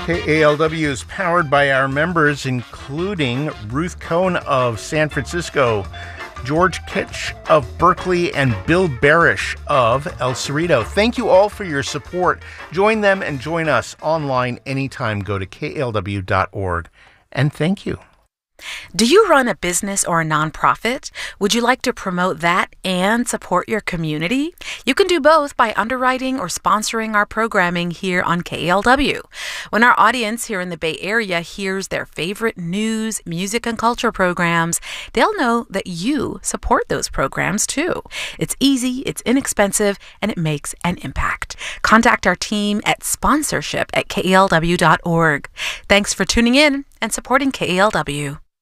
KALW is powered by our members, including Ruth Cohn of San Francisco, George Kitch of Berkeley, and Bill Barish of El Cerrito. Thank you all for your support. Join them and join us online anytime. Go to KALW.org. And thank you. Do you run a business or a nonprofit? Would you like to promote that and support your community? You can do both by underwriting or sponsoring our programming here on KALW. When our audience here in the Bay Area hears their favorite news, music, and culture programs, they'll know that you support those programs too. It's easy, it's inexpensive, and it makes an impact. Contact our team at sponsorship@kalw.org. Thanks for tuning in and supporting KALW.